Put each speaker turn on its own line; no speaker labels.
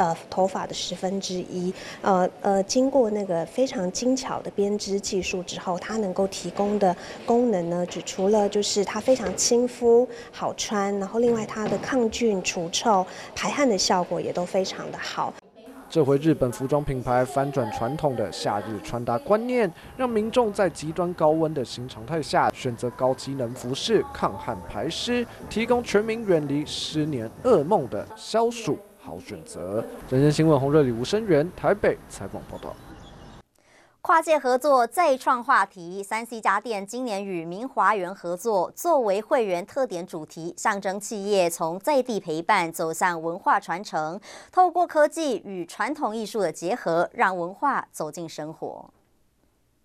头发的1/10，经过那个非常精巧的编织技术之后，它能够提供的功能呢，除了就是它非常亲肤好穿，然后另外它的抗菌除臭、排汗的效果也都非常的好。
这回日本服装品牌翻转传统的夏日穿搭观念，让民众在极端高温的新常态下，选择高机能服饰抗旱排湿，提供全民远离湿年噩梦的消暑好选择。人间新闻洪瑞里、吴声源台北采访报道。
跨界合作再创话题，3C 家电今年与明华园合作，作为会员特点主题，象征企业从在地陪伴走向文化传承，透过科技与传统艺术的结合，让文化走进生活。